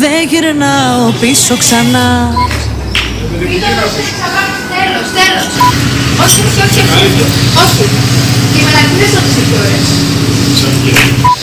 δεν γυρνάω πίσω ξανά. Τέλος. Όχι. Και οι μελαγχολίες όλες οι ώρες.